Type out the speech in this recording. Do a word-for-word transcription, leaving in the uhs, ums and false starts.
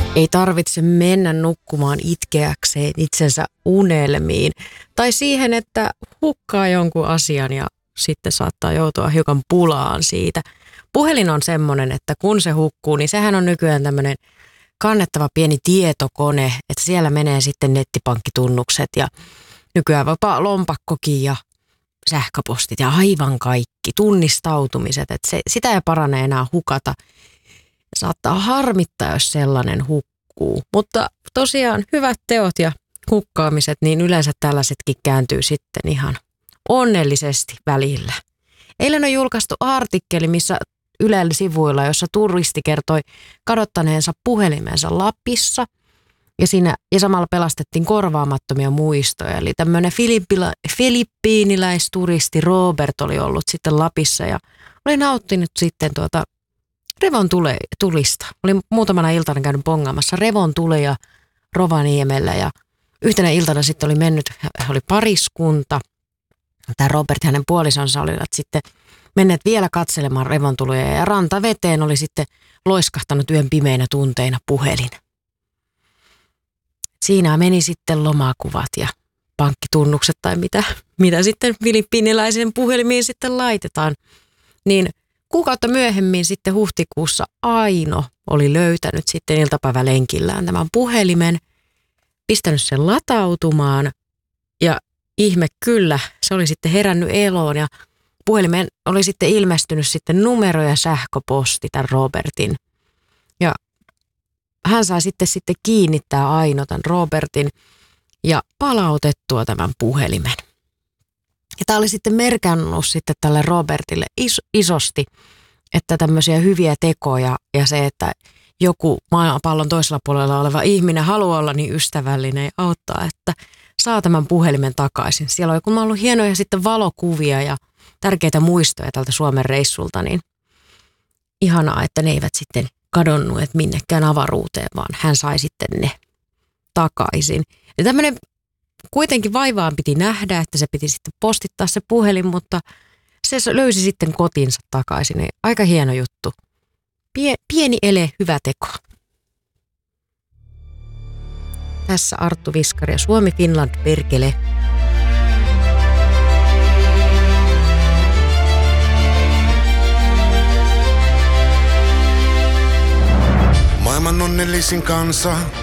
Ei tarvitse mennä nukkumaan itkeäkseen itsensä unelmiin tai siihen, että hukkaa jonkun asian ja sitten saattaa joutua hiukan pulaan siitä. Puhelin on semmoinen, että kun se hukkuu, niin sehän on nykyään tämmöinen kannettava pieni tietokone, että siellä menee sitten nettipankkitunnukset ja nykyään vapaa lompakkokin ja sähköpostit ja aivan kaikki, tunnistautumiset, että se, sitä ei parane enää hukata. Saattaa harmittaa, jos sellainen hukkuu, mutta tosiaan hyvät teot ja hukkaamiset, niin yleensä tällaisetkin kääntyy sitten ihan onnellisesti välillä. Eilen on julkaistu artikkeli, missä Ylen sivuilla, jossa turisti kertoi kadottaneensa puhelimensa Lapissa ja, siinä, ja samalla pelastettiin korvaamattomia muistoja. Eli tämmöinen filippiiniläisturisti Robert oli ollut sitten Lapissa ja oli nauttinut sitten tuota revon tule, tulista. Oli muutamana iltana käynyt bongaamassa revon tuleja Rovaniemellä ja yhtenä iltana sitten oli mennyt, oli pariskunta. Tämä Robert ja hänen puolisonsa olivat sitten menneet vielä katselemaan revontuloja ja rantaveteen oli sitten loiskahtanut yön pimeinä tunteina puhelin. Siinä meni sitten lomakuvat ja pankkitunnukset tai mitä, mitä sitten filippiiniläisen puhelimiin sitten laitetaan. Niin kuukautta myöhemmin sitten huhtikuussa Aino oli löytänyt sitten iltapäivälenkillään tämän puhelimen, pistänyt sen latautumaan ja ihme kyllä, se oli sitten herännyt eloon ja puhelimeen oli sitten ilmestynyt sitten numero ja sähköposti tämän Robertin. Ja hän sai sitten, sitten kiinnittää Aino tämän Robertin ja palautettua tämän puhelimen. Ja tämä oli sitten merkannut sitten tälle Robertille is- isosti, että tämmöisiä hyviä tekoja ja se, että joku maapallon toisella puolella oleva ihminen haluaa olla niin ystävällinen ja auttaa, että saa tämän puhelimen takaisin. Siellä on, kun on ollut hienoja sitten valokuvia ja tärkeitä muistoja tältä Suomen reissulta, niin ihanaa, että ne eivät sitten kadonneet minnekään avaruuteen, vaan hän sai sitten ne takaisin. Ja tämmöinen kuitenkin vaivaan piti nähdä, että se piti sitten postittaa se puhelin, mutta se löysi sitten kotinsa takaisin. Aika hieno juttu. Pie, pieni ele, hyvä teko. Tässä Arttu Viskari ja Suomi Finland perkele. Maailman onnellisin kansa,